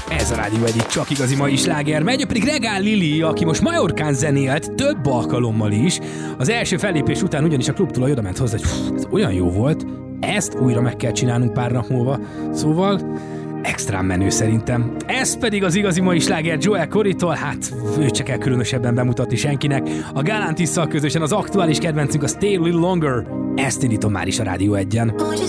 Ez a Rádió egyik csak igazi mai sláger, megy pedig Regál Lili, aki most Majorkán zenélt több alkalommal is. Az első fellépés után ugyanis a klubtulaj odament hozzá, hogy ez olyan jó volt, ezt újra meg kell csinálnunk pár nap múlva. Szóval extrán menő szerintem. Ez pedig az igazi mai sláger Joel Corrytól, hát őt se kell különösebben bemutatni senkinek. A Galantisszal közösen az aktuális kedvencünk a Stay a Little Longer. Ezt indítom már is a Rádió 1-en.